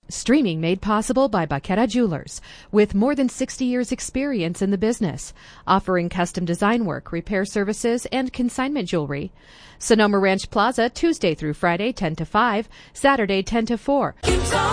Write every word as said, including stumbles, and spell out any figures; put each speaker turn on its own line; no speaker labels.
Streaming made possible by Baqueta Jewelers, with more than sixty years experience in the business, offering custom design work, repair services, and consignment jewelry. Sonoma Ranch Plaza, Tuesday through Friday, ten to five, Saturday, ten to four.